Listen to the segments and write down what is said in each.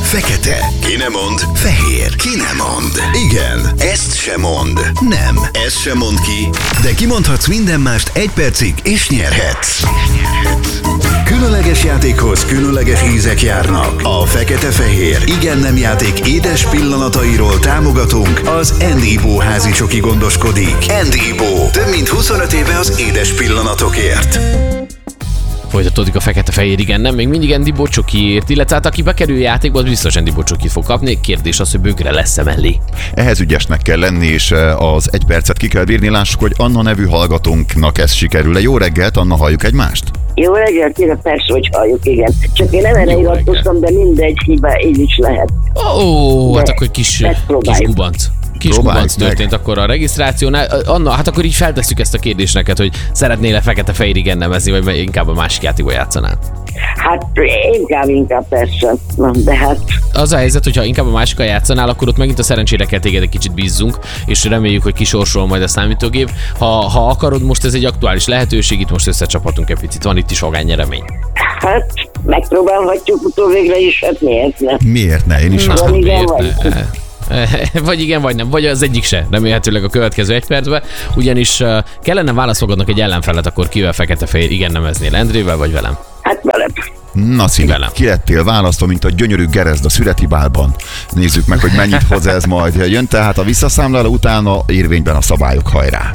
Fekete. Ki nem mond? Fehér. Ki nem mond? Igen. Ezt sem mond. Nem. Ezt sem mond ki. De kimondhatsz minden mást 1 percig, és nyerhetsz. Különleges játékhoz különleges ízek járnak. A fekete-fehér igen-nem játék édes pillanatairól támogatunk. Az Endibo házi csoki gondoskodik. Endibo. Több mint 25 éve az édes pillanatokért. Folytatódik a fekete-fehér, igen, nem, még mindig Endibo csokiért, illetve hát aki bekerül játékba, az biztos Endibo csokit fog kapni. Kérdés az, hogy bögre lesz-e mellé. Ehhez ügyesnek kell lenni, és az 1 percet ki kell bírni. Lássuk, hogy Anna nevű hallgatónknak ez sikerül-e. Jó reggelt, Anna, halljuk egymást? Jó reggelt, persze, hogy halljuk, igen. Csak én nem erre iratkoztam, de mindegy, hiba, így is lehet. Hát akkor kis gubanc. Kis gubanc történt akkor a regisztrációnál. Anna, hát akkor így feltesszük ezt a kérdést neked, hogy szeretnél-e fekete-fehér igen nevezni, vagy inkább a másik játékban játszanál? Hát inkább persze, de hát... Az a helyzet, hogyha inkább a másikkal játszanál, akkor ott megint a szerencsére kell téged egy kicsit bízzunk, és reméljük, hogy kisorsol majd a számítógép. Ha akarod, most ez egy aktuális lehetőség, itt most összecsaphatunk egy picit, van itt is vagány nyeremény. Hát megpróbálhatjuk utóvégre is, hát miért ne? Miért ne? Én is azt mondom, miért ne? Vagy igen, vagy nem, vagy az egyik se, remélhetőleg a következő 1 percben, ugyanis kellene választ magadnak egy ellenfelet, akkor kivel fekete-fehér igen neveznél, Endrével vagy velem? Hát velem. Na Szili, ki lettél választva, mint a gyönyörű gerezd a szüreti bálban. Nézzük meg, hogy mennyit hoz ez majd. Jön tehát a visszaszámláló, utána érvényben a szabályok, hajrá!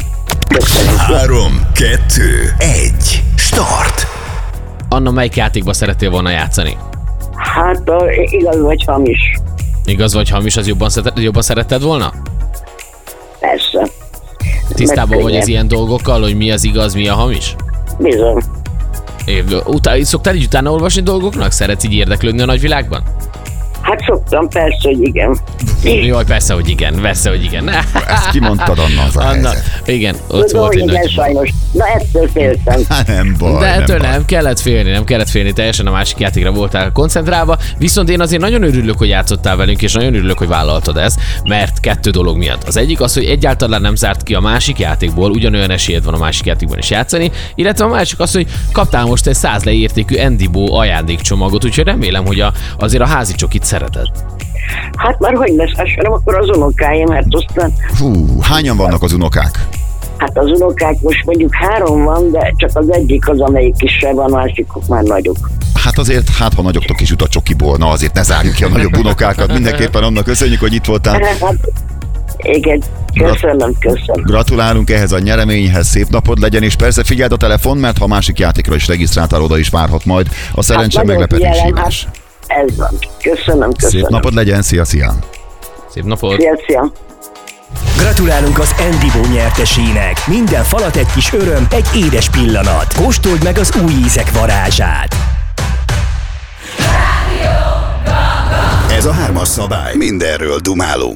3, 2, 1, start! Anna, melyik játékba szerettél volna játszani? Hát igaz vagy hamis. Igaz vagy hamis, az jobban szeretted volna? Persze. Tisztában vagy az ilyen dolgokkal, hogy mi az igaz, mi a hamis? Bizony. Szoktál így utána olvasni dolgoknak? Szeretsz így érdeklődni a nagyvilágban? Hát szoktam, persze, hogy igen. Jaj, persze, hogy igen. Ezt kimondtad, Anna, az a helyzet. Igen, ott volt egy nagy... sajnos. Na, ettől féltem. Nem baj, de ettől nem kellett félni, teljesen a másik játékra voltál koncentrálva, viszont én azért nagyon örülök, hogy játszottál velünk, és nagyon örülök, hogy vállaltad ezt, mert 2 dolog miatt. Az egyik az, hogy egyáltalán nem zárt ki a másik játékból, ugyanolyan esélyed van a másik játékban is játszani, illetve a másik az, hogy kaptál most egy 100 leértékű Endibo ajándékcsomagot, úgyhogy remélem, hogy azért a házi csokit szereted. Hát már hogy beszélnem, akkor az unokáim, hát aztán... Hányan vannak az unokák? Hát az unokák most mondjuk 3 van, de csak az egyik az, amelyik kisebb, a másikok már nagyok. Hát azért, ha nagyoktok is jut a csokiból, na azért ne zárjuk ki a nagyobb unokákat. Mindenképpen annak köszönjük, hogy itt voltál. Hát, igen, köszönöm. Gratulálunk ehhez a nyereményhez, szép napod legyen, és persze figyeld a telefon, mert ha másik játékra is regisztráltál, oda is várhat majd a szerencse meglepetés hívás. Ez van. Köszönöm. Szép napod legyen, szia! Szép napot! Szia! Gratulálunk az Endibo nyertesének! Minden falat egy kis öröm, egy édes pillanat. Kóstold meg az új ízek varázsát! Ez a 3-as szabály. Mindenről dumálunk.